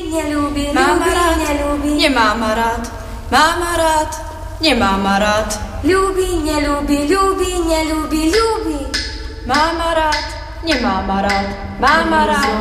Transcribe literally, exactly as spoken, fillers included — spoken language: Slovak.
neľúbi, Mám ľúbi, rád, neľúbi. nemám rád. Mám rád, nemám rád. Ľúbi, neľúbi, ľúbi, neľúbi, ľúbi. Mám rád, nemám rád. Mám rád.